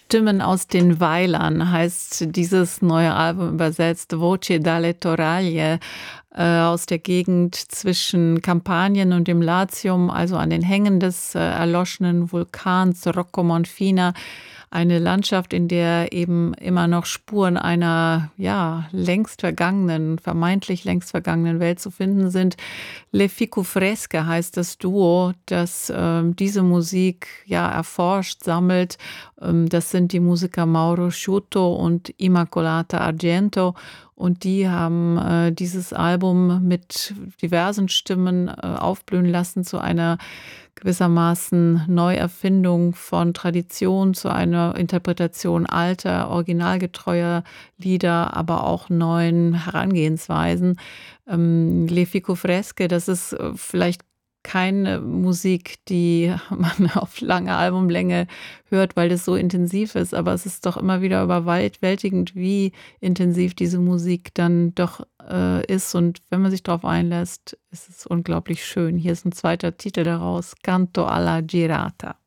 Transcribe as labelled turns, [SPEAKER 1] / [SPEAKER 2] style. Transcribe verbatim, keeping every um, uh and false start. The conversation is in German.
[SPEAKER 1] Stimmen aus den Weilern heißt dieses neue Album übersetzt, Voci dalle Toraglie, äh, aus der Gegend zwischen Kampanien und dem Latium, also an den Hängen des äh, erloschenen Vulkans Rocco Monfina. Eine Landschaft, in der eben immer noch Spuren einer, ja, längst vergangenen, vermeintlich längst vergangenen Welt zu finden sind. Le Ficufresche heißt das Duo, das ähm, diese Musik ja erforscht, sammelt. Ähm, das sind die Musiker Mauro Sciutto und Immacolata Argento. Und die haben äh, dieses Album mit diversen Stimmen äh, aufblühen lassen zu einer gewissermaßen Neuerfindung von Tradition, zu einer Interpretation alter, originalgetreuer Lieder, aber auch neuen Herangehensweisen. Ähm, Le Ficufresche, das ist äh, vielleicht keine Musik, die man auf lange Albumlänge hört, weil das so intensiv ist, aber es ist doch immer wieder überwältigend, wie intensiv diese Musik dann doch äh, ist, und wenn man sich darauf einlässt, ist es unglaublich schön. Hier ist ein zweiter Titel daraus, Canto alla Girata.